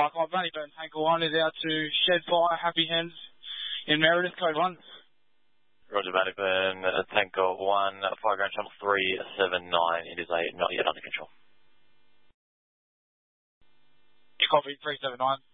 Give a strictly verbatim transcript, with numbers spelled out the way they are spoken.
Brightline, Bunnyburn, Tanker one is out to Shed Fire, Happy Hens in Meredith, code one. Roger, Bunnyburn, uh, Tanker one, Fire Ground Channel three seven nine, it is a not yet under control. You copy, three seven nine.